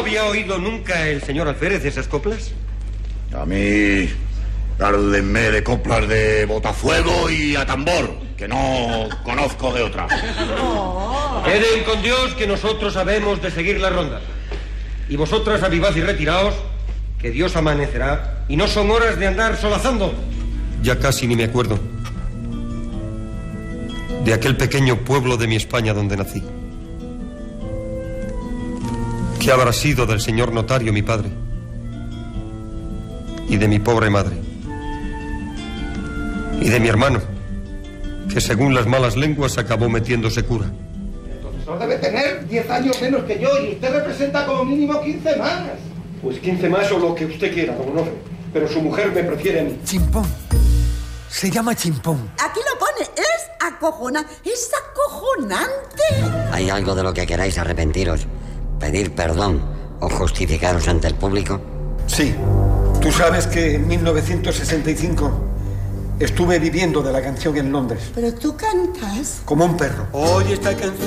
había oído nunca el señor Alférez esas coplas? A mí, gárdenme de coplas de botafuego y a tambor, que no conozco de otra. Queden con Dios que nosotros sabemos de seguir la ronda. Y vosotras avivad y retiraos, que Dios amanecerá, y no son horas de andar solazando. Ya casi ni me acuerdo de aquel pequeño pueblo de mi España donde nací. ¿Qué habrá sido del señor notario, mi padre? Y de mi pobre madre. Y de mi hermano, que según las malas lenguas acabó metiéndose cura. Entonces no debe tener 10 años menos que yo, y usted representa como mínimo 15 más. Pues 15 más o lo que usted quiera, don Onofre. Pero su mujer me prefiere a mí. Chimpón. Se llama Chimpón. Aquí lo pone, es acojonante. ¿Hay algo de lo que queráis arrepentiros? ¿Pedir perdón o justificaros ante el público? Sí. Tú sabes que en 1965 estuve viviendo de la canción en Londres. Pero tú cantas. Como un perro. Oye esta canción.